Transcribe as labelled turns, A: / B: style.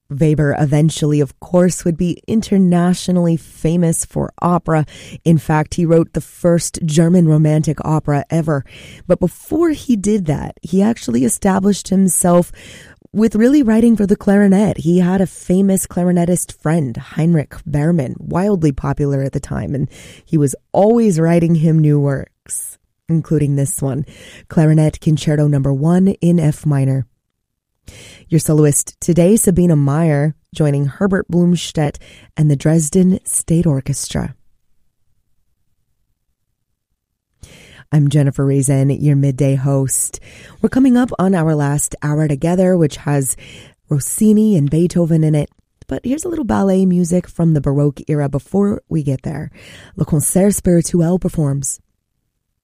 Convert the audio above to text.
A: Weber eventually, of course, would be internationally famous for opera. In fact, he wrote the first German romantic opera ever. But before he did that, he actually established himself with really writing for the clarinet. He had a famous clarinetist friend, Heinrich Behrmann, wildly popular at the time, and he was always writing him new works, including this one, Clarinet Concerto No. 1 in F minor. Your soloist today, Sabine Meyer, joining Herbert Blumstedt and the Dresden State Orchestra. I'm Jennifer Reason, your midday host. We're coming up on our last hour together, which has Rossini and Beethoven in it. But here's a little ballet music from the Baroque era before we get there. Le Concert Spirituel performs